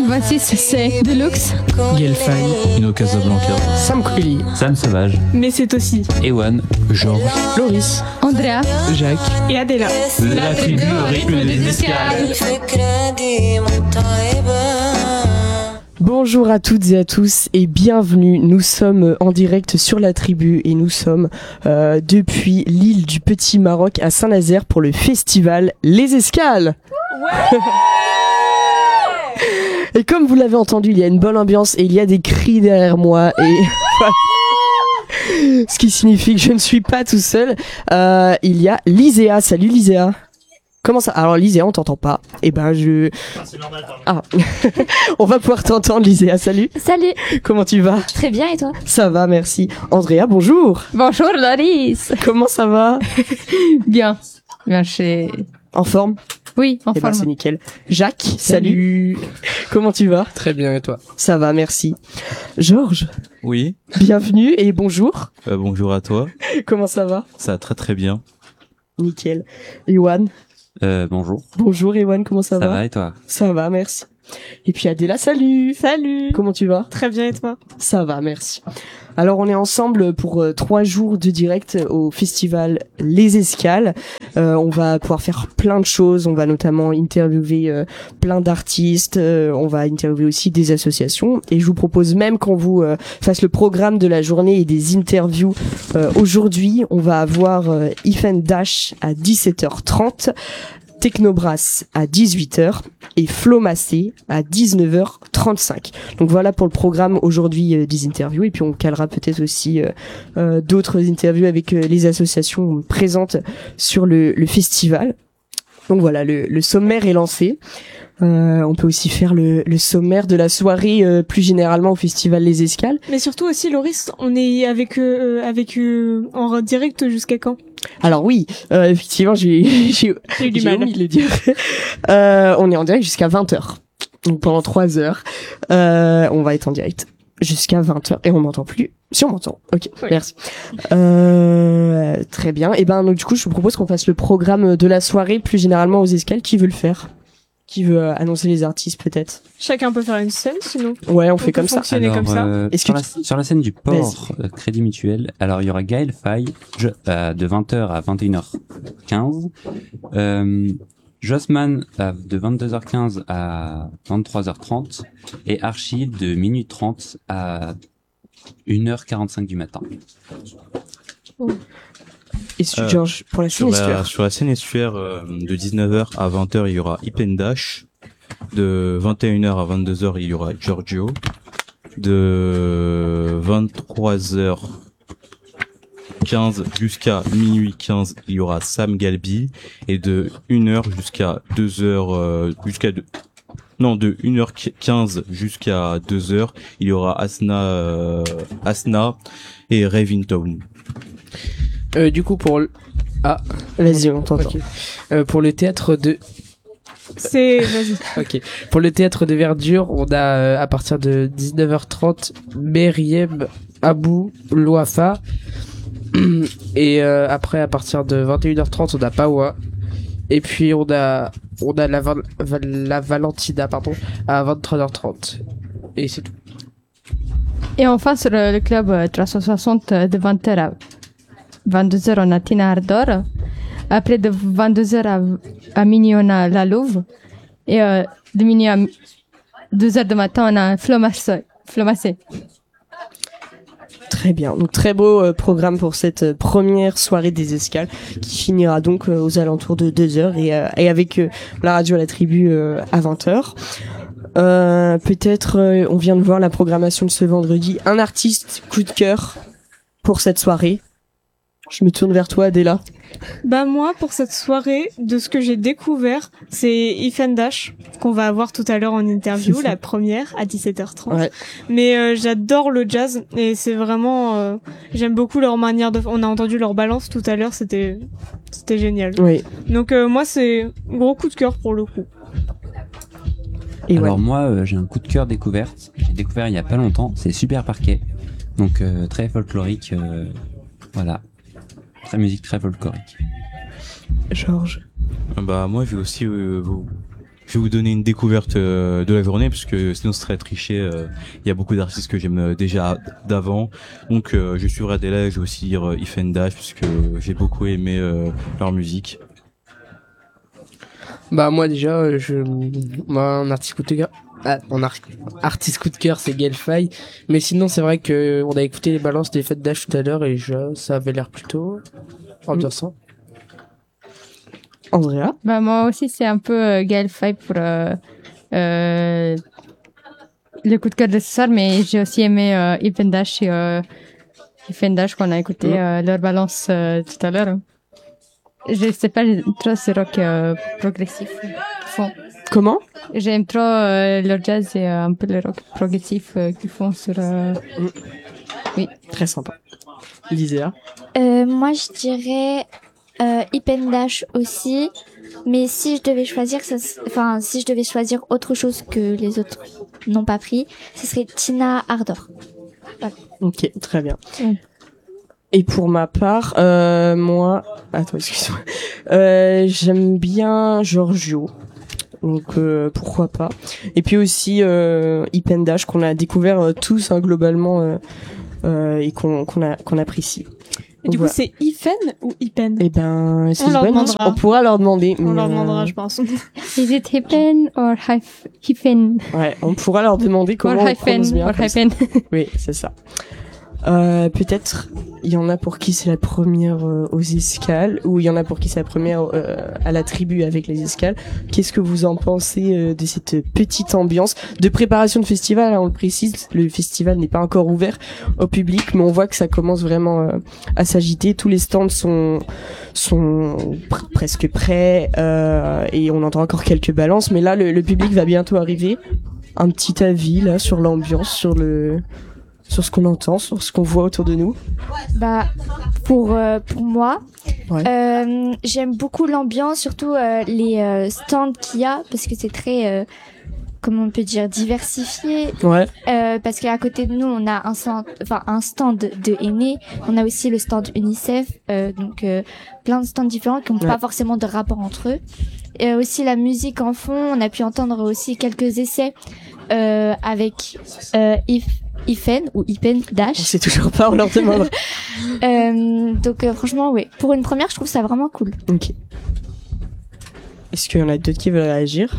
26C Deluxe, Gelfine, Ino Casablanca, Sam Quilly, Sam Sauvage, Mais c'est aussi Ewan, Georges, Loris, Andrea, Jacques. et Adela. la tribu au rythme des escales. Bonjour à toutes et à tous et bienvenue. Nous sommes en direct sur la tribu et nous sommes depuis l'île du Petit Maroc à Saint-Nazaire pour le festival Les Escales. Ouais. Et comme vous l'avez entendu, il y a une bonne ambiance et il y a des cris derrière moi et ce qui signifie que je ne suis pas tout seul. Il y a Liséa. Salut Liséa. Comment ça? Alors Liséa, on t'entend pas. Eh ben C'est normal, pardon. Ah, on va pouvoir t'entendre Liséa. Salut. salut, Comment tu vas? très bien et toi? Ça va, merci. Andrea, bonjour. Bonjour Loris. Comment ça va? Bien, bien chez... En forme? Oui, en Eh ben forme. c'est nickel. Jacques, salut. Comment tu vas? Très bien, et toi? Ça va, merci. Georges, Oui, bienvenue et bonjour. bonjour à toi. Comment ça va? Ça va très très bien. Nickel. Ewan, Bonjour. bonjour Ewan, comment ça Ça va? va et toi? Ça va, merci. Et puis Adela, salut. Salut. Comment tu vas? Très bien et toi? Ça va, merci. Alors on est ensemble pour 3 jours de direct au festival Les Escales. On va pouvoir faire plein de choses. On va notamment interviewer plein d'artistes. On va interviewer aussi des associations. Et je vous propose même qu'on vous fasse le programme de la journée et des interviews. Aujourd'hui, on va avoir If and Dash à 17h30. Technobrass à 18h et Flo Massé à 19h35. Donc voilà pour le programme aujourd'hui des interviews et puis on calera peut-être aussi d'autres interviews avec les associations présentes sur le festival. Donc voilà, le sommaire est lancé. On peut aussi faire le sommaire de la soirée plus généralement au festival Les Escales. Mais surtout aussi Loris, on est avec eux en direct jusqu'à quand? Alors oui, effectivement, j'ai eu du mal. omis de le dire. On est en direct jusqu'à 20h. Donc pendant 3 heures, on va être en direct jusqu'à 20h et on m'entend plus. Si on m'entend. OK, Oui. merci. Très bien. Et ben donc du coup, je vous propose qu'on fasse le programme de la soirée plus généralement aux escales. Qui veut le faire? Qui veut annoncer les artistes peut-être? Chacun peut faire une scène sinon. Ouais, on fait peut comme ça. fonctionner comme ça. Est-ce sur, que sur la scène du port Crédit Mutuel, alors il y aura Gaël Faye de 20h à 21h15, Jossman de 22h15 à 23h30 et Archie de minuit 30 à 1h45 du matin. Et Georges pour la scène estuaire. Sur la scène estuaire, de 19h à 20h, il y aura Ip and Dash. De 21h à 22h, il y aura Giorgio. De 23h15 jusqu'à minuit 15, il y aura Sam Galbi. Et de 1h jusqu'à 2h, de 1h15 jusqu'à 2h, il y aura Asna et Raventown. Du coup, pour Vas-y, on t'entend. ok. Pour le théâtre de Vas-y. OK. Pour le théâtre de Verdure, on a à partir de 19h30 Meriem Abou Louafa et après à partir de 21h30 on a Pawa et puis on a la Valentina à 23h30 et c'est tout. Et enfin sur le club 360 de 20h à 22h on a Tina Ardor. Après de 22h à minuit on a La Louve. Et de minuit à 2h du matin on a Flo Massé. Très bien. Donc très beau programme pour cette première soirée des escales qui finira donc aux alentours de 2h et avec la radio à la tribu à 20h. Peut-être on vient de voir la programmation de ce vendredi. Un artiste coup de cœur pour cette soirée. Je me tourne vers toi Adela. Bah moi pour cette soirée, de ce que j'ai découvert, c'est If and Dash qu'on va avoir tout à l'heure en interview, la première à 17h30. Ouais. Mais j'adore le jazz et c'est vraiment j'aime beaucoup leur manière de on a entendu leur balance tout à l'heure, c'était génial. Oui. Donc moi c'est gros coup de cœur pour le coup. Et Alors ouais. moi j'ai un coup de cœur découverte. J'ai découvert il y a pas longtemps, c'est Super Parquet. Donc très folklorique, voilà. Très musique très folklorique. Georges. Bah moi j'ai aussi je vais vous donner une découverte de la journée, parce que sinon ce serait triché. Il y a beaucoup d'artistes que j'aime déjà d'avant, donc je suivrai des lives. Je vais aussi dire If and Dash, parce que j'ai beaucoup aimé leur musique. Bah moi déjà, mon artiste coup de cœur, artiste coup de cœur, c'est Gelfay. Mais sinon c'est vrai que on a écouté les balances des fêtes d'âge tout à l'heure et ça avait l'air plutôt ambiançant. Andrea? Bah, moi aussi, c'est un peu Gaël Faye pour le coup de cœur de ce soir, mais j'ai aussi aimé Ipendash et Ipendash qu'on a écouté leur balance tout à l'heure. Je sais pas, j'aime trop ce rock progressif qu'ils font. Comment? J'aime trop leur jazz et un peu le rock progressif qu'ils font sur... Oui. Très sympa. Lisea? Moi, je dirais Ipendash aussi, mais si je devais choisir, si je devais choisir autre chose que les autres n'ont pas pris, ce serait Tina Ardor. Voilà. Ok, très bien. Et pour ma part, moi, attends, excuse-moi, j'aime bien Giorgio. Donc pourquoi pas. Et puis aussi Ipendash qu'on a découvert tous globalement et qu'on apprécie. Et du coup, c'est Ifen ou Ipen? Eh ben, c'est On leur bonne demandera. On pourra leur demander. On leur demandera, je pense. Is it Hippen or Hiffen? Ouais, on pourra leur demander comment on prononce bien. Or Hiffen. Oui, c'est ça. Peut-être il y en a pour qui c'est la première aux escales, ou il y en a pour qui c'est la première à la tribu avec les escales. Qu'est-ce que vous en pensez de cette petite ambiance de préparation de festival, hein, on le précise, le festival n'est pas encore ouvert au public, mais on voit que ça commence vraiment à s'agiter. Tous les stands sont presque prêts et on entend encore quelques balances, mais là le public va bientôt arriver. Un petit avis là sur l'ambiance, sur ce qu'on entend, sur ce qu'on voit autour de nous. Bah, pour moi, Ouais. j'aime beaucoup l'ambiance, surtout les stands qu'il y a, parce que c'est très, comment on peut dire, diversifié. Ouais. Parce qu'à côté de nous, on a un stand de aînés, on a aussi le stand UNICEF, donc plein de stands différents qui n'ont pas forcément de rapport entre eux. Et aussi la musique en fond, on a pu entendre aussi quelques essais avec Ifen ou Ipen On Dash. sait toujours pas, on leur demande. Donc franchement, oui. Pour une première, je trouve ça vraiment cool. Ok. Est-ce qu'il y en a d'autres qui veulent réagir?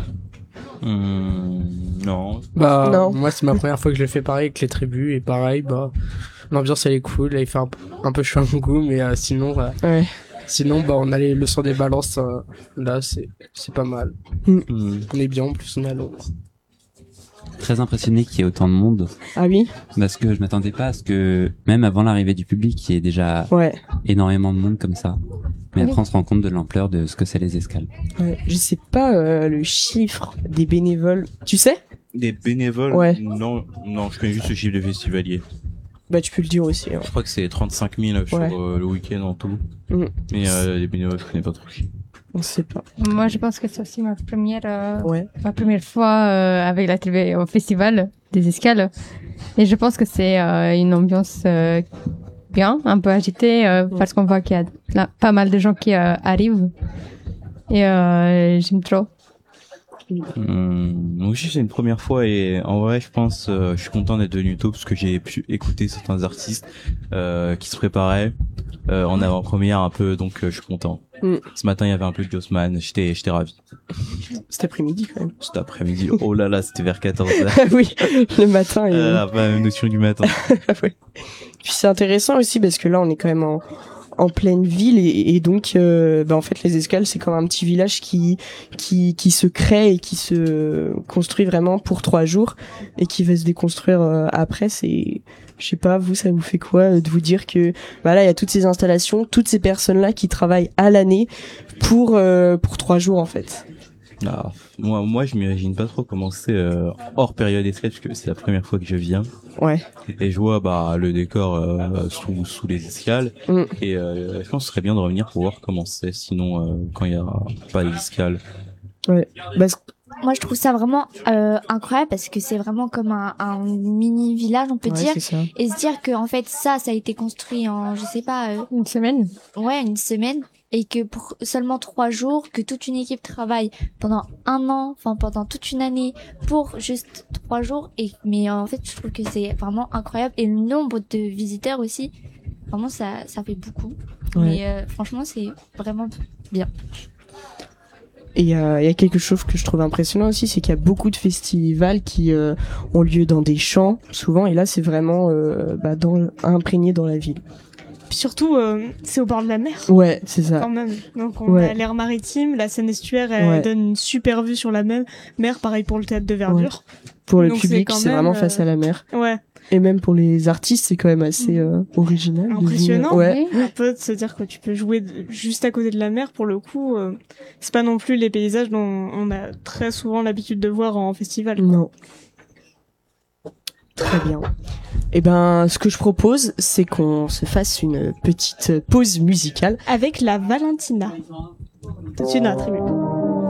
Non. Bah Non. moi c'est ma première fois que je le fais pareil avec les tribus et pareil bah l'ambiance elle est cool, là il fait un peu chaud à mon goût, mais sinon Ouais. sinon bah on a le son des balances là c'est pas mal. On est bien, en plus on est à Londres. Très impressionné qu'il y ait autant de monde, Ah oui? parce que je m'attendais pas à ce que, même avant l'arrivée du public, il y ait déjà Ouais. énormément de monde comme ça. Mais Oui. après, on se rend compte de l'ampleur de ce que c'est les escales. Ouais. Je sais pas le chiffre des bénévoles. Tu sais? Des bénévoles? Ouais. Non, je connais juste le chiffre de festivaliers. Bah tu peux le dire aussi. Hein. Je crois que c'est 35 000 sur Ouais. le week-end en tout. Mm. Mais les bénévoles, je connais pas trop. On sait pas. Moi, je pense que c'est aussi ma première fois avec la tribu au festival des escales. Et je pense que c'est une ambiance bien, un peu agitée, parce qu'on voit qu'il y a pas mal de gens qui arrivent. Et j'aime trop. Moi aussi c'est une première fois et en vrai je pense je suis content d'être venu tôt parce que j'ai pu écouter certains artistes qui se préparaient en avant-première un peu, donc je suis content. Ce matin il y avait un peu de Jossman, j'étais ravi. Cet après-midi quand même. Cet après-midi, oh là là, c'était vers 14h. Oui, le matin. Pas la notion du matin. Ouais. Puis c'est intéressant aussi parce que là on est quand même en pleine ville et donc en fait les escales c'est comme un petit village qui se crée et qui se construit vraiment pour 3 jours et qui va se déconstruire après. C'est, je sais pas, vous ça vous fait quoi de vous dire que là il y a toutes ces installations, toutes ces personnes là qui travaillent à l'année pour 3 jours en fait. Ah, moi je m'imagine pas trop comment c'est hors période escale parce que c'est la première fois que je viens. Ouais. Et je vois le décor sous les escales et je pense que ce serait bien de revenir pour voir comment c'est sinon quand il y a pas les escales. Ouais. Moi, je trouve ça vraiment incroyable parce que c'est vraiment comme un mini village, on peut dire. C'est ça. Et se dire que en fait ça a été construit en, je sais pas, Une semaine. une semaine. et que pour seulement 3 jours, que toute une équipe travaille pendant un an, enfin pendant toute une année pour juste 3 jours. Mais en fait, je trouve que c'est vraiment incroyable et le nombre de visiteurs aussi, vraiment ça fait beaucoup. Ouais. Mais franchement, c'est vraiment bien. Et il y a quelque chose que je trouve impressionnant aussi, c'est qu'il y a beaucoup de festivals qui ont lieu dans des champs, souvent, et là c'est vraiment imprégné dans la ville. Puis surtout, c'est au bord de la mer. Ouais, c'est ça. Quand même. Donc on a l'air maritime, la Seine estuaire, elle donne une super vue sur la mer. Pareil pour le théâtre de verdure. Ouais. Pour le Donc public, c'est vraiment face à la mer. Ouais. Et même pour les artistes, c'est quand même assez original. Impressionnant. Ouais. Un peu de se dire que tu peux jouer juste à côté de la mer, pour le coup, c'est pas non plus les paysages dont on a très souvent l'habitude de voir en festival. Non. Très bien. Eh ben, ce que je propose, c'est qu'on se fasse une petite pause musicale. Avec la Valentina. Tout de suite dans la tribune.